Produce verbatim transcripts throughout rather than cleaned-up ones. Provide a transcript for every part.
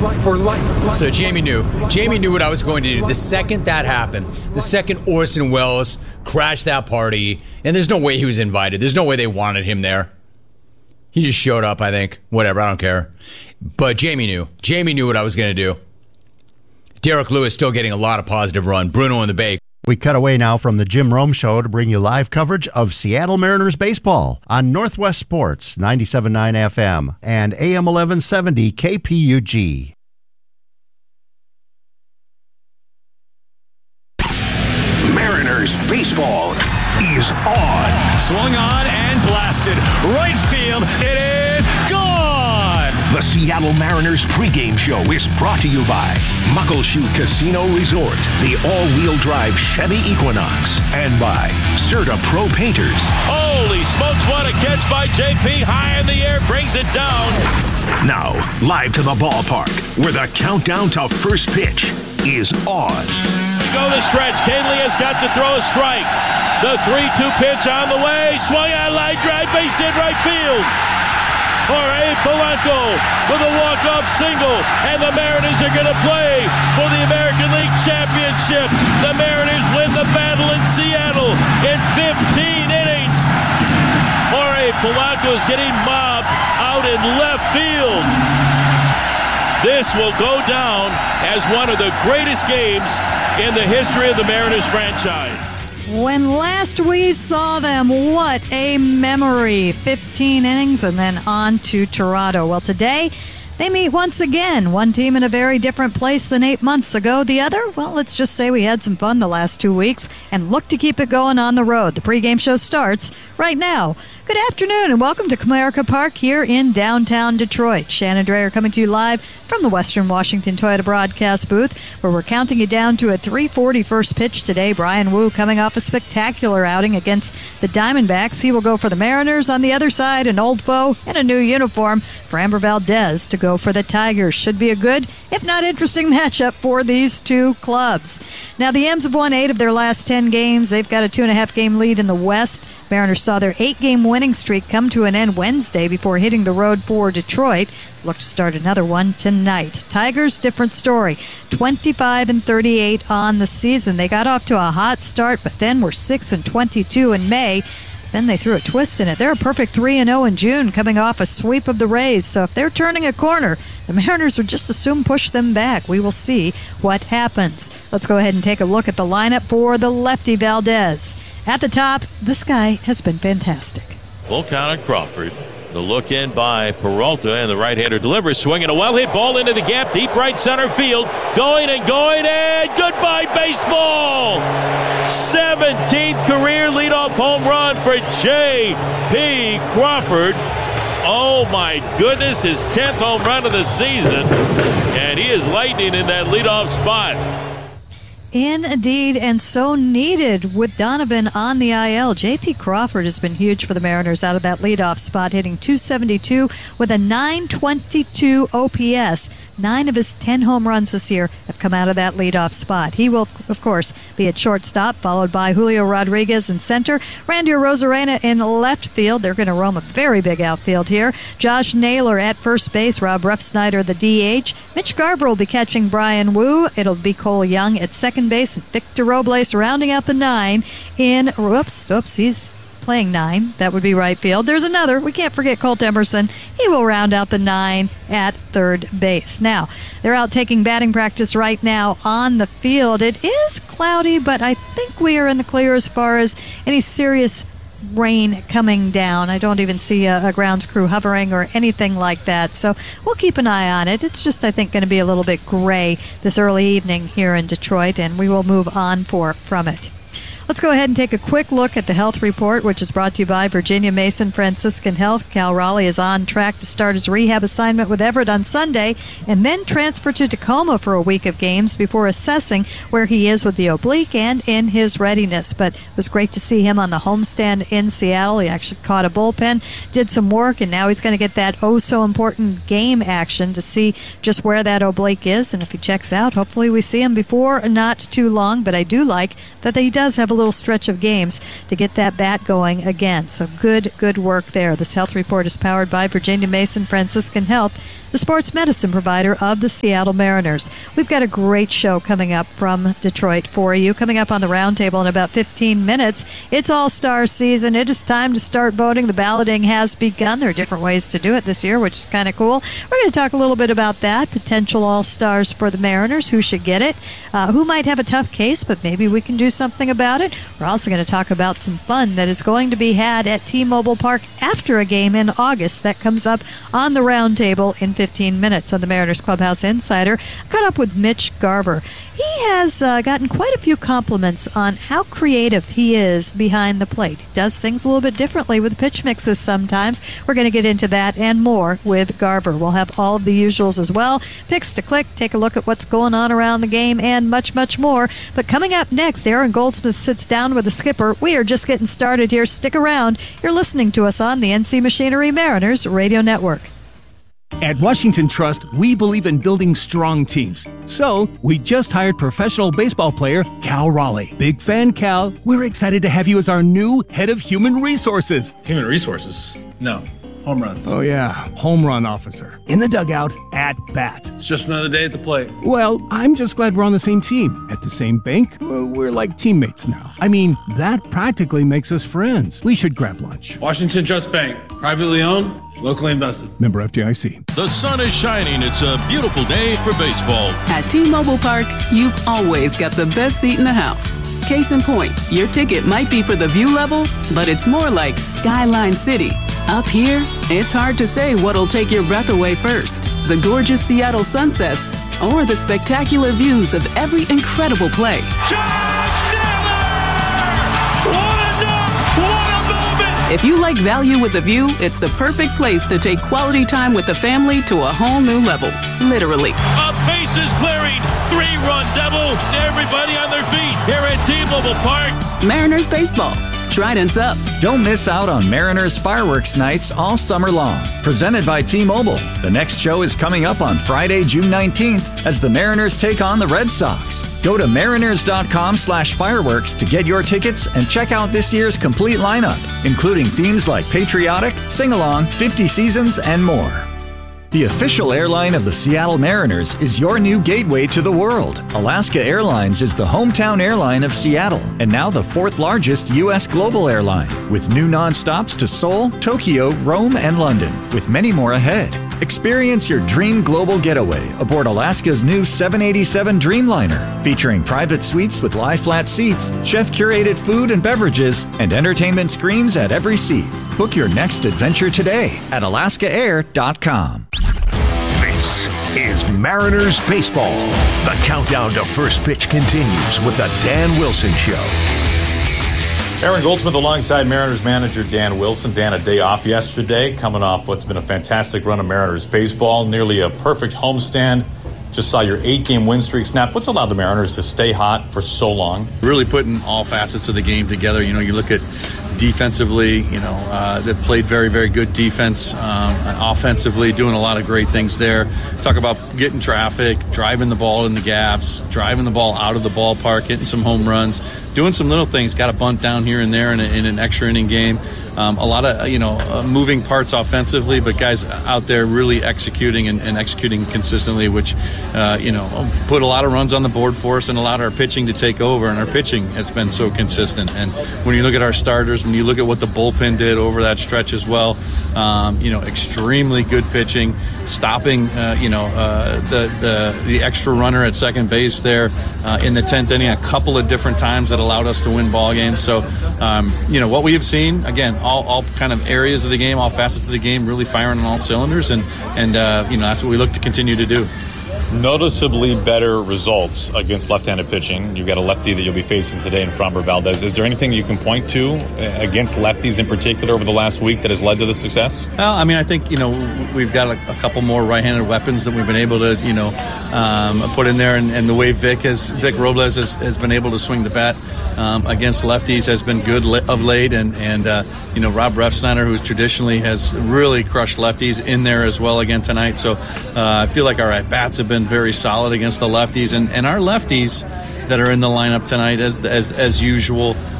life, for life. So Jamie knew. Jamie knew what I was going to do. The second that happened, the second Orson Welles crashed that party, and there's no way he was invited. There's no way they wanted him there. He just showed up, I think. Whatever, I don't care. But Jamie knew. Jamie knew what I was going to do. Derek Lewis still getting a lot of positive run. Bruno in the Bay. We cut away now from the Jim Rome Show to bring you live coverage of Seattle Mariners baseball on Northwest Sports, ninety-seven point nine F M and A M eleven seventy K P U G. Mariners baseball is on. Swung on and blasted. Right field, it is gone! The Seattle Mariners pregame show is brought to you by Muckleshoot Casino Resort, the all-wheel drive Chevy Equinox, and by Serta Pro Painters. Holy smokes, what a catch by J P. High in the air, brings it down. Now, live to the ballpark, where the countdown to first pitch is on. Go the stretch. Kahnle has got to throw a strike. The three two pitch on the way. Swung out, line drive, base hit right field. Jorge Polanco with a walk-off single, and the Mariners are going to play for the American League Championship. The Mariners win the battle in Seattle in fifteen innings. Jorge Polanco is getting mobbed out in left field. This will go down as one of the greatest games in the history of the Mariners franchise. When last we saw them, what a memory. fifteen innings and then on to Toronto. Well, today they meet once again. One team in a very different place than eight months ago. The other, well, let's just say we had some fun the last two weeks and look to keep it going on the road. The pregame show starts right now. Good afternoon and welcome to Comerica Park here in downtown Detroit. Shannon Dreyer coming to you live from the Western Washington Toyota broadcast booth, where we're counting you down to a three forty first pitch today. Brian Wu coming off a spectacular outing against the Diamondbacks. He will go for the Mariners. On the other side, an old foe and a new uniform for Amber Valdez to go for the Tigers. Should be a good, if not interesting, matchup for these two clubs. Now, the M's have won eight of their last ten games. They've got a two and a half game lead in the West. Mariners saw their eight-game winning streak come to an end Wednesday before hitting the road for Detroit. Look to start another one tonight. Tigers, different story. twenty-five and thirty-eight on the season. They got off to a hot start, but then were six and twenty-two in May. Then they threw a twist in it. They're a perfect three and oh in June, coming off a sweep of the Rays. So if they're turning a corner, the Mariners would just as soon push them back. We will see what happens. Let's go ahead and take a look at the lineup for the lefty Valdez. At the top, this guy has been fantastic. Full count on Crawford. The look in by Peralta, and the right-hander delivers, swinging a well-hit ball into the gap, deep right center field, going and going, and goodbye baseball! seventeenth career leadoff home run for J P. Crawford. Oh my goodness, his tenth home run of the season, and he is lightning in that leadoff spot. Indeed, and so needed with Donovan on the I L. J P. Crawford has been huge for the Mariners out of that leadoff spot, hitting two seventy-two with a nine twenty-two O P S. Nine of his ten home runs this year have come out of that leadoff spot. He will, of course, be at shortstop, followed by Julio Rodriguez in center, Randy Arozarena in left field. They're going to roam a very big outfield here. Josh Naylor at first base, Rob Refsnyder the D H. Mitch Garver will be catching Brian Wu. It'll be Cole Young at second base, and Victor Robles rounding out the nine in, whoops, whoops, he's playing nine. That would be right field. There's another. We can't forget Colt Emerson. He will round out the nine at third base. Now, they're out taking batting practice right now on the field. It is cloudy, but I think we are in the clear as far as any serious rain coming down. I don't even see a, a grounds crew hovering or anything like that. So we'll keep an eye on it. It's just, I think, going to be a little bit gray this early evening here in Detroit, and we will move on for from it. Let's go ahead and take a quick look at the health report, which is brought to you by Virginia Mason Franciscan Health. Cal Raleigh is on track to start his rehab assignment with Everett on Sunday and then transfer to Tacoma for a week of games before assessing where he is with the oblique and in his readiness. But it was great to see him on the homestand in Seattle. He actually caught a bullpen, did some work, and now he's going to get that oh-so-important game action to see just where that oblique is. And if he checks out, hopefully we see him before not too long. But I do like that he does have a little stretch of games to get that bat going again. So good, good work there. This health report is powered by Virginia Mason Franciscan Health. the sports medicine provider of the Seattle Mariners. We've got a great show coming up from Detroit for you. Coming up on the roundtable in about fifteen minutes. It's All-Star season. It is time to start voting. The balloting has begun. There are different ways to do it this year, which is kind of cool. We're going to talk a little bit about that. Potential All-Stars for the Mariners. Who should get it? Uh, who might have a tough case, but maybe we can do something about it. We're also going to talk about some fun that is going to be had at T-Mobile Park after a game in August. That comes up on the roundtable in fifteen minutes on the Mariners Clubhouse Insider. I caught up with Mitch Garver. He has uh, gotten quite a few compliments on how creative he is behind the plate. He does things a little bit differently with pitch mixes sometimes. We're going to get into that and more with Garver. We'll have all of the usuals as well. Picks to click, take a look at what's going on around the game, and much, much more. But coming up next, Aaron Goldsmith sits down with the skipper. We are just getting started here. Stick around. You're listening to us on the N C Machinery Mariners Radio Network. At Washington Trust, we believe in building strong teams. So, we just hired professional baseball player Cal Raleigh. Big fan, Cal. We're excited to have you as our new head of human resources. Human resources? No. Home runs. Oh, yeah. Home run officer. In the dugout, at bat. It's just another day at the plate. Well, I'm just glad we're on the same team. At the same bank, well, we're like teammates now. I mean, that practically makes us friends. We should grab lunch. Washington Trust Bank. Privately owned, locally invested. Member F D I C. The sun is shining. It's a beautiful day for baseball. At T-Mobile Park, you've always got the best seat in the house. Case in point, your ticket might be for the view level, but it's more like Skyline City. Up here, it's hard to say what'll take your breath away first. The gorgeous Seattle sunsets or the spectacular views of every incredible play. Josh Naylor! What a dunk! What a moment! If you like value with the view, it's the perfect place to take quality time with the family to a whole new level. Literally. A bases clearing, three-run double. Everybody on their feet here at T-Mobile Park. Mariners baseball. Trident's up. Don't miss out on Mariners fireworks nights all summer long. Presented by T-Mobile. The next show is coming up on Friday, June nineteenth, as the Mariners take on the Red Sox. Go to mariners.com slash fireworks to get your tickets and check out this year's complete lineup, including themes like Patriotic, Sing-Along, fifty Seasons, and more. The official airline of the Seattle Mariners is your new gateway to the world. Alaska Airlines is the hometown airline of Seattle and now the fourth largest U S global airline, with new nonstops to Seoul, Tokyo, Rome, and London, with many more ahead. Experience your dream global getaway aboard Alaska's new seven eighty-seven Dreamliner, featuring private suites with lie-flat seats, chef-curated food and beverages, and entertainment screens at every seat. Book your next adventure today at alaska air dot com. This is Mariners Baseball. The countdown to first pitch continues with the Dan Wilson Show. Aaron Goldsmith alongside Mariners manager Dan Wilson. Dan, a day off yesterday, coming off what's been a fantastic run of Mariners baseball, nearly a perfect homestand. Just saw your eight-game win streak snap. What's allowed the Mariners to stay hot for so long? Really putting all facets of the game together. You know, you look at defensively, you know, uh, they played very, very good defense. Um, offensively, doing a lot of great things there. Talk about getting traffic, driving the ball in the gaps, driving the ball out of the ballpark, hitting some home runs, doing some little things. Got a bunt down here and there in, a, in an extra inning game. Um, a lot of, you know, uh, moving parts offensively, but guys out there really executing and, and executing consistently, which, uh, you know, put a lot of runs on the board for us and allowed our pitching to take over. And our pitching has been so consistent. And when you look at our starters, when you look at what the bullpen did over that stretch as well, um, you know, extremely good pitching, stopping, uh, you know, uh, the, the the extra runner at second base there uh, in the tenth inning a couple of different times that allowed us to win ball games. So, um, you know, what we have seen, again, all, all kind of areas of the game, all facets of the game, really firing on all cylinders. And, and uh, you know, that's what we look to continue to do. Noticeably better results against left-handed pitching. You've got a lefty that you'll be facing today in Framber Valdez. Is there anything you can point to against lefties in particular over the last week that has led to the success? Well, I mean, I think, you know, we've got a, a couple more right-handed weapons that we've been able to, you know, um, put in there. And, and the way Vic has, Vic Robles has, has been able to swing the bat um, against lefties has been good of late. And, and uh, you know, Rob Refsnyder, who traditionally has really crushed lefties, in there as well again tonight. So uh, I feel like our at-bats have been very solid against the lefties, and, and our lefties that are in the lineup tonight, as as, as usual,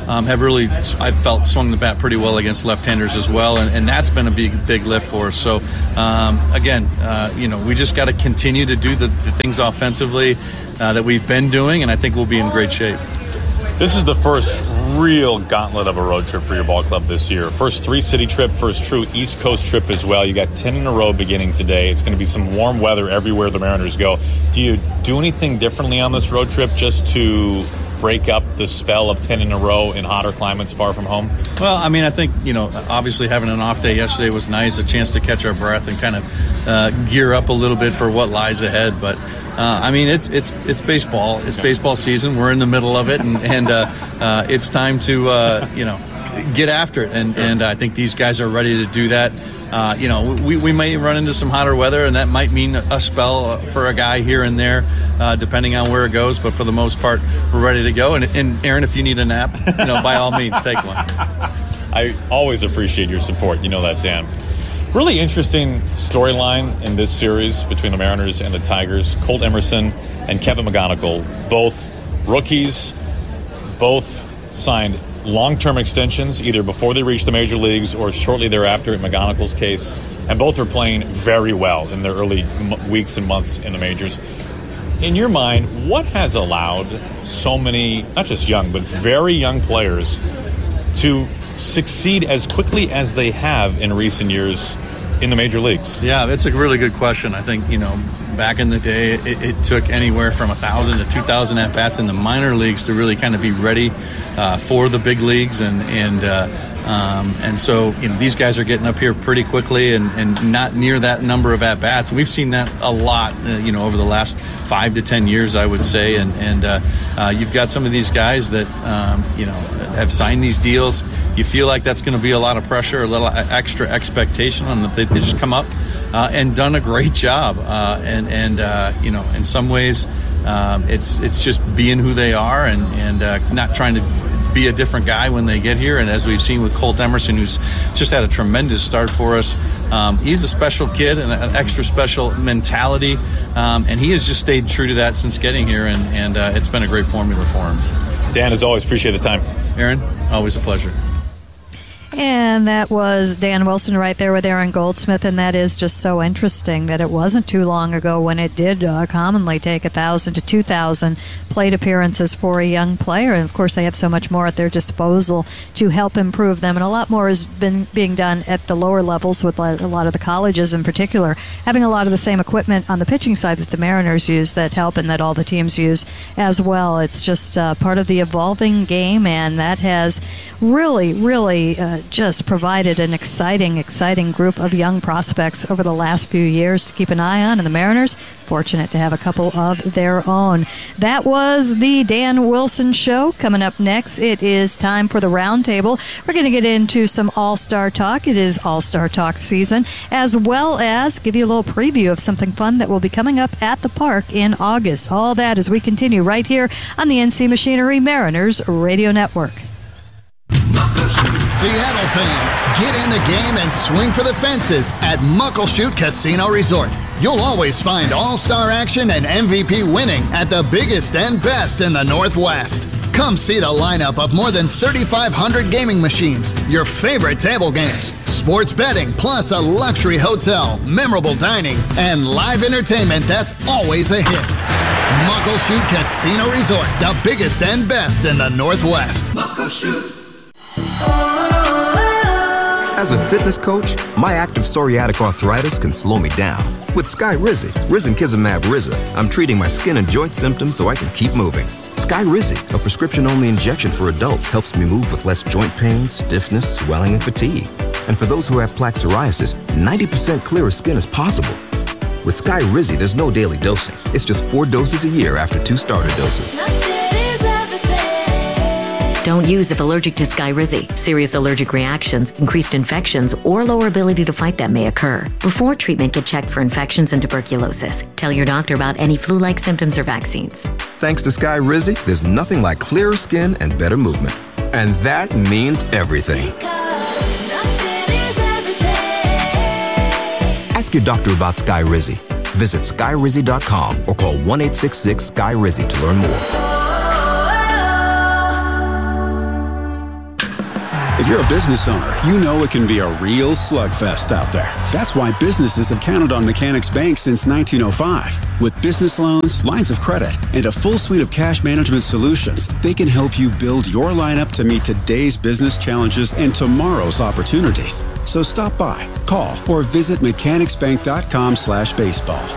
um, have really, I felt, swung the bat pretty well against left-handers as well, and, and that's been a big, big lift for us. So, um, again, uh, you know, we just got to continue to do the, the things offensively uh, that we've been doing, and I think we'll be in great shape. This is the first real gauntlet of a road trip for your ball club this year. First three-city trip, first true East Coast trip as well. You got ten in a row beginning today. It's going to be some warm weather everywhere the Mariners go. Do you do anything differently on this road trip just to break up the spell of ten in a row in hotter climates far from home? Well, I mean, I think, you know, obviously having an off day yesterday was nice, a chance to catch our breath and kind of uh, gear up a little bit for what lies ahead. But Uh, I mean, it's it's it's baseball. It's baseball season. We're in the middle of it, and, and uh, uh, it's time to uh, you know get after it. And and I think these guys are ready to do that. Uh, you know, we we may run into some hotter weather, and that might mean a spell for a guy here and there, uh, depending on where it goes. But for the most part, we're ready to go. And, and Aaron, if you need a nap, you know, by all means, take one. I always appreciate your support. You know that, Dan. Really interesting storyline in this series between the Mariners and the Tigers. Colt Emerson and Kevin McGonigal, both rookies, both signed long-term extensions either before they reached the major leagues or shortly thereafter in McGonigal's case, and both are playing very well in their early m- weeks and months in the majors. In your mind, what has allowed so many, not just young, but very young players to succeed as quickly as they have in recent years in the major leagues? Yeah, it's a really good question. I think, you know, back in the day, it, it took anywhere from one thousand to two thousand at-bats in the minor leagues to really kind of be ready uh, for the big leagues. And and uh, um, and so, you know, these guys are getting up here pretty quickly and, and not near that number of at-bats. And we've seen that a lot, uh, you know, over the last five to ten years, I would say. And, and uh, uh, you've got some of these guys that, um, you know, have signed these deals. You feel like that's going to be a lot of pressure, a little extra expectation on them. They, they just come up uh, and done a great job. Uh, and, and uh, you know, in some ways, um, it's it's just being who they are and, and uh, not trying to be a different guy when they get here. And as we've seen with Colt Emerson, who's just had a tremendous start for us, um, he's a special kid and an extra special mentality. Um, and he has just stayed true to that since getting here. And, and uh, it's been a great formula for him. Dan, as always, appreciate the time. Aaron, always a pleasure. And that was Dan Wilson right there with Aaron Goldsmith, and that is just so interesting that it wasn't too long ago when it did uh, commonly take one thousand to two thousand plate appearances for a young player. And, of course, they have so much more at their disposal to help improve them. And a lot more has been being done at the lower levels with a lot of the colleges in particular, having a lot of the same equipment on the pitching side that the Mariners use that help and that all the teams use as well. It's just uh, part of the evolving game, and that has really, really uh, just provided an exciting, exciting group of young prospects over the last few years to keep an eye on. And the Mariners, fortunate to have a couple of their own. That was the Dan Wilson Show. Coming up next, it is time for the Roundtable. We're going to get into some All-Star talk. It is All-Star talk season, as well as give you a little preview of something fun that will be coming up at the park in August. All that as we continue right here on the N C Machinery Mariners Radio Network. Seattle fans, get in the game and swing for the fences at Muckleshoot Casino Resort. You'll always find all-star action and M V P winning at the biggest and best in the Northwest. Come see the lineup of more than thirty-five hundred gaming machines, your favorite table games, sports betting, plus a luxury hotel, memorable dining, and live entertainment that's always a hit. Muckleshoot Casino Resort, the biggest and best in the Northwest. Muckleshoot. As a fitness coach, my active psoriatic arthritis can slow me down. With Skyrizi, Risankizumab Riza, I'm treating my skin and joint symptoms so I can keep moving. Skyrizi, a prescription-only injection for adults, helps me move with less joint pain, stiffness, swelling, and fatigue. And for those who have plaque psoriasis, ninety percent clearer skin is possible. With Skyrizi, there's no daily dosing. It's just four doses a year after two starter doses. Don't use if allergic to Skyrizi. Serious allergic reactions, increased infections, or lower ability to fight them may occur. Before treatment, get checked for infections and tuberculosis. Tell your doctor about any flu-like symptoms or vaccines. Thanks to Skyrizi, there's nothing like clearer skin and better movement. And that means everything. Ask your doctor about Skyrizi. Visit Skyrizi dot com or call one eight six six Skyrizi to learn more. If you're a business owner, you know it can be a real slugfest out there. That's why businesses have counted on Mechanics Bank since nineteen oh five. With business loans, lines of credit, and a full suite of cash management solutions, they can help you build your lineup to meet today's business challenges and tomorrow's opportunities. So stop by, call, or visit mechanicsbank dot com slash baseball.